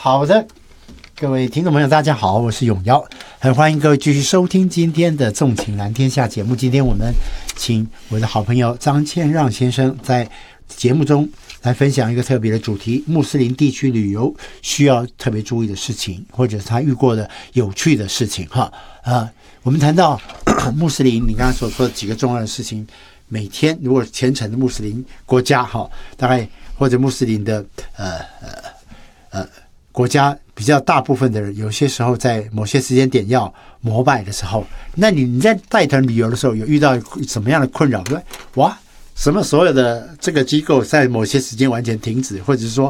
好的，各位听众朋友，大家好，我是永尧，很欢迎各位继续收听今天的《纵情蓝天下》节目。今天我们请我的好朋友张谦让先生在节目中来分享一个特别的主题：穆斯林地区旅游需要特别注意的事情，或者是他遇过的有趣的事情。我们谈到穆斯林，你刚才所说的几个重要的事情，每天如果虔诚的穆斯林国家大概或者穆斯林的国家比较大部分的人，有些时候在某些时间点要膜拜的时候，那你在带团旅游的时候有遇到什么样的困扰？哇，什么所有的这个机构在某些时间完全停止，或者是说，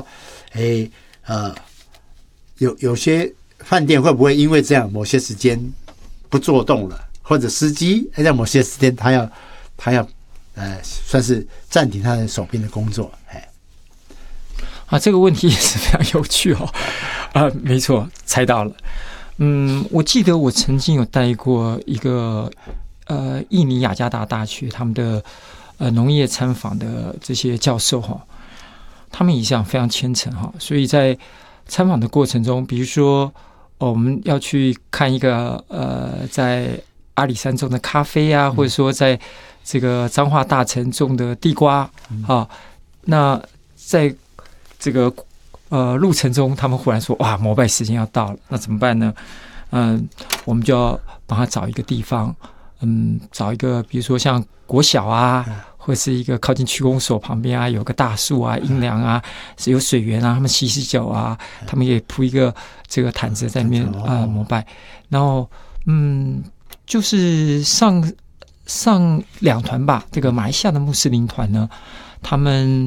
有些饭店会不会因为这样某些时间不做动了，或者司机在某些时间他要算是暂停他的手边的工作？ 这个问题也是非常有趣没错，猜到了。我记得我曾经有带过一个印尼雅加达大学他们的农业参访的这些教授他们一向非常虔诚所以在参访的过程中，比如说我们要去看一个在阿里山种的咖啡啊，或者说在这个彰化大城种的地瓜那在这个路程中，他们忽然说：“哇，膜拜时间要到了，那怎么办呢？”我们就要帮他找一个地方，找一个比如说像国小啊，或是一个靠近区公所旁边啊，有个大树啊、阴凉啊，是有水源啊，他们洗脚啊，他们也铺一个这个毯子在那边膜拜。然后就是上2团吧，这个马来西亚的穆斯林团呢，他们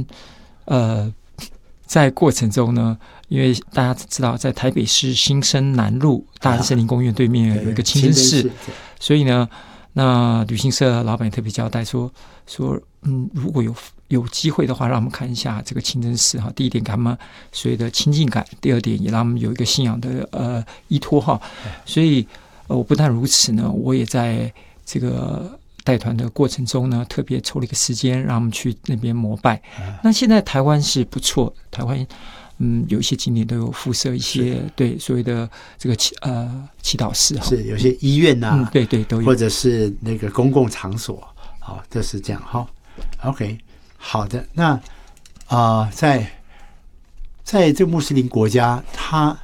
在过程中呢，因为大家知道，在台北市新生南路大安森林公园对面有一个清真寺，所以呢，那旅行社老板特别交代说，如果有机会的话，让我们看一下这个清真寺第一点给他们所谓的亲近感，第二点也让他们有一个信仰的依托所以我不但如此呢，我也在这个带团的过程中呢，特别抽了一个时间让他们去那边膜拜。那现在台湾是不错，台湾有一些景点都有附设一些对所谓的这个祈祷室是有些医院啊， 对都有， 或者是那个公共场所就是这样OK， 好的，那在这个穆斯林国家，它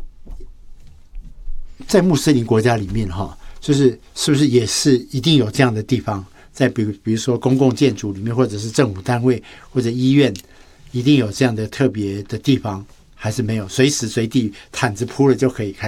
在穆斯林国家里面就是是不是也是一定有这样的地方？在比如说公共建筑里面，或者是政府单位或者医院，一定有这样的特别的地方，还是没有？随时随地毯子铺了就可以开始